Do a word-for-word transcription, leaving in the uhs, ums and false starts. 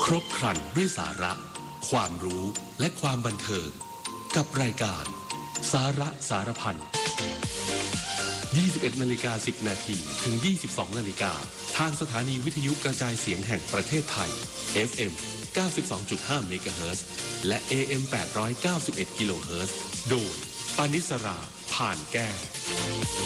ครบครันด้วยสาระความรู้และความบันเทิงกับรายการสาระสารพัน ยี่สิบเอ็ดนาฬิกาสิบนาทีถึง ยี่สิบสองนาฬิกาทางสถานีวิทยุกระจายเสียงแห่งประเทศไทย เอฟ เอ็ม เก้าสิบสองจุดห้า เมกะเฮิรตซ์และ เอ เอ็ม แปดร้อยเก้าสิบเอ็ด กิโลเฮิรตซ์โดยปานิสรา ผ่านแก้ว